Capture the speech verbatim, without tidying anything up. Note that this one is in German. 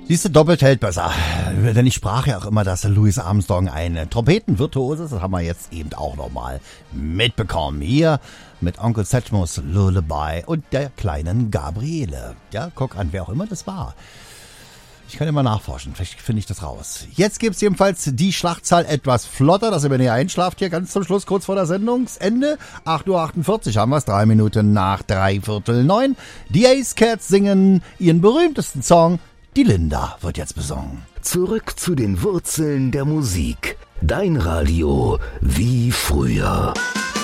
Siehst du, doppelt hält besser. Denn ich sprach ja auch immer, dass Louis Armstrong ein Trompetenvirtuos ist. Das haben wir jetzt eben auch nochmal mitbekommen. Hier mit Onkel Satchmos Lullaby und der kleinen Gabriele. Ja, guck an, wer auch immer das war. Ich kann immer nachforschen, vielleicht finde ich das raus. Jetzt gibt's jedenfalls die Schlachtzahl etwas flotter, dass ihr mir nicht einschlaft hier ganz zum Schluss, kurz vor der Sendungsende. acht Uhr achtundvierzig haben wir's, drei Minuten nach drei Viertel neun. Die Ace Cats singen ihren berühmtesten Song, Die Linda wird jetzt besungen. Zurück zu den Wurzeln der Musik. Dein Radio wie früher.